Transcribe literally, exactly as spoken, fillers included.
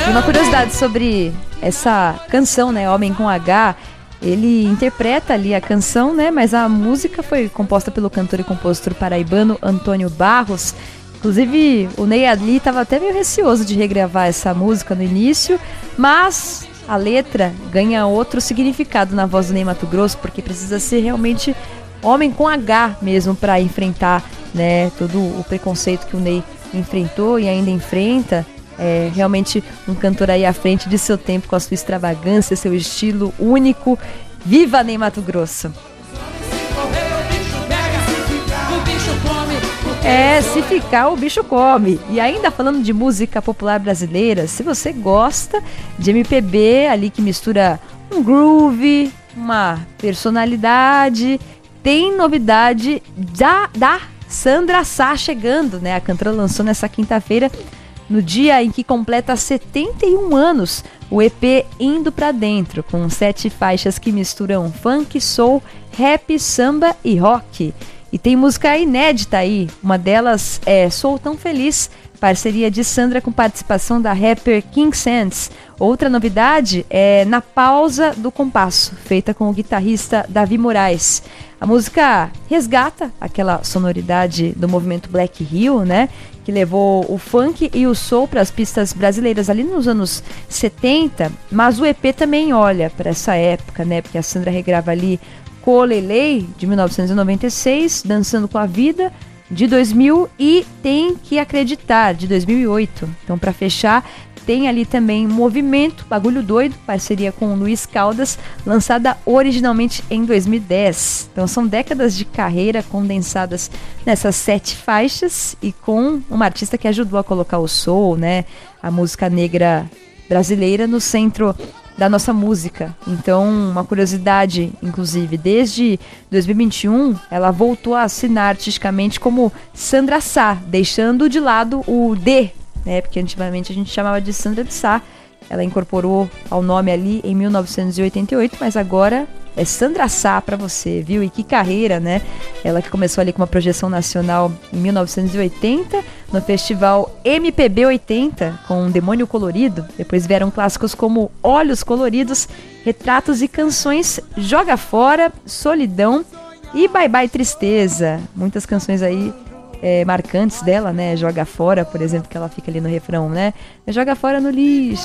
E uma curiosidade sobre essa canção, né, Homem com H, ele interpreta ali a canção, né, mas a música foi composta pelo cantor e compositor paraibano Antônio Barros. Inclusive, o Ney Ali estava até meio receoso de regravar essa música no início, mas a letra ganha outro significado na voz do Ney Matogrosso, porque precisa ser realmente homem com H mesmo para enfrentar, né, todo o preconceito que o Ney enfrentou e ainda enfrenta. É realmente um cantor aí à frente de seu tempo, com a sua extravagância, seu estilo único. Viva Ney Matogrosso! É, se ficar o bicho come. E ainda falando de música popular brasileira, se você gosta de M P B ali que mistura um groove, uma personalidade, tem novidade da, da Sandra Sá chegando, né? A cantora lançou nessa quinta-feira, no dia em que completa setenta e um anos, o E P Indo Pra Dentro, com sete faixas que misturam funk, soul, rap, samba e rock. E tem música inédita aí, uma delas é Sou Tão Feliz, parceria de Sandra com participação da rapper King Sands. Outra novidade é Na Pausa do Compasso, feita com o guitarrista Davi Moraes. A música resgata aquela sonoridade do movimento Black Hill, né, que levou o funk e o soul para as pistas brasileiras ali nos anos setenta, mas o E P também olha para essa época, né, porque a Sandra regrava ali Colelei, de mil novecentos e noventa e seis, Dançando com a Vida, de dois mil, e Tem Que Acreditar, de dois mil e oito. Então, para fechar, tem ali também Movimento, Bagulho Doido, parceria com o Luiz Caldas, lançada originalmente em dois mil e dez. Então, são décadas de carreira condensadas nessas sete faixas e com uma artista que ajudou a colocar o soul, né, a música negra brasileira no centro da nossa música. Então, uma curiosidade, inclusive, desde dois mil e vinte e um, ela voltou a assinar artisticamente como Sandra Sá, deixando de lado o D, né? Porque antigamente a gente chamava de Sandra de Sá. Ela incorporou ao nome ali em mil novecentos e oitenta e oito, mas agora é Sandra Sá pra você, viu? E que carreira, né? Ela que começou ali com uma projeção nacional em mil novecentos e oitenta, no festival M P B oitenta, com Demônio Colorido. Depois vieram clássicos como Olhos Coloridos, Retratos e Canções, Joga Fora, Solidão e Bye Bye Tristeza. Muitas canções aí é, marcantes dela, né? Joga Fora, por exemplo, que ela fica ali no refrão, né? Joga fora no lixo.